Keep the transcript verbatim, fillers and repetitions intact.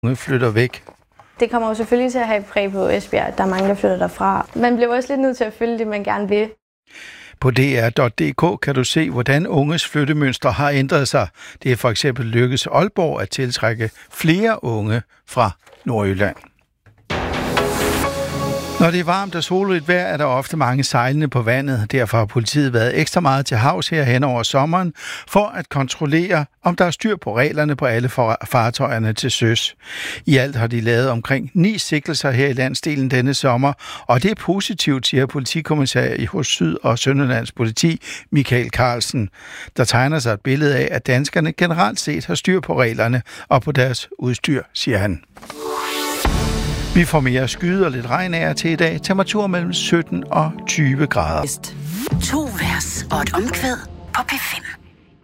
unge flytter væk. Det kommer jo selvfølgelig til at have præg på Esbjerg. Der er mange, der flytter derfra. Man bliver også lidt nødt til at følge det, man gerne vil. På d r punktum d k kan du se, hvordan unges flyttemønstre har ændret sig. Det er for eksempel lykkedes Aalborg at tiltrække flere unge fra Nordjylland. Når det er varmt og soligt vejr, er der ofte mange sejlende på vandet. Derfor har politiet været ekstra meget til havs her hen over sommeren for at kontrollere, om der er styr på reglerne på alle fartøjerne til søs. I alt har de lavet omkring ni sigtelser her i landsdelen denne sommer, og det er positivt, siger politikommissær hos Syd- og Sønderlands Politi, Michael Carlsen. Der tegner sig et billede af, at danskerne generelt set har styr på reglerne og på deres udstyr, siger han. Vi får mere skyde og lidt regn af til i dag. Temperatur mellem sytten og tyve grader. To vers og et omkvæd på P fem.